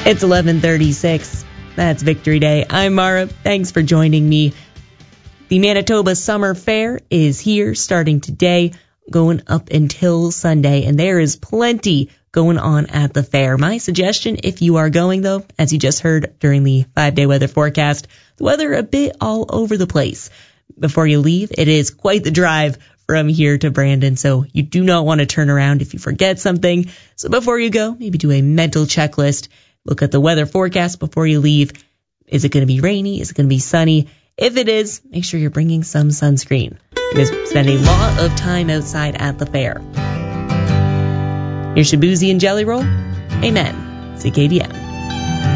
It's 11:36. That's Victory Day. I'm Mara. Thanks for joining me. The Manitoba Summer Fair is here starting today, going up until Sunday, and there is plenty going on at the fair. My suggestion, if you are going, though, as you just heard during the 5-day weather forecast, the weather a bit all over the place. Before you leave, it is quite the drive from here to Brandon, so you do not want to turn around if you forget something. So before you go, maybe do a mental checklist. Look at the weather forecast before you leave. Is it going to be rainy? Is it going to be sunny? If it is, make sure you're bringing some sunscreen, because spend a lot of time outside at the fair. Here's Shabuzi and Jelly Roll. Amen. CKDM.